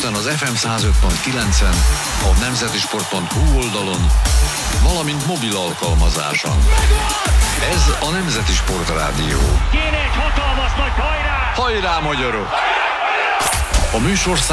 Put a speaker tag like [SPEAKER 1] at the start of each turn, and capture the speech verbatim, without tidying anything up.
[SPEAKER 1] Budapesten az ef em száz öt pont kilencen, a nemzetisport pont hu oldalon, valamint mobil alkalmazáson. Ez a Nemzeti Sport Rádió.
[SPEAKER 2] Kéne egy hatalmas nagy hajrá!
[SPEAKER 1] Hajrá, magyarok! A műsorszám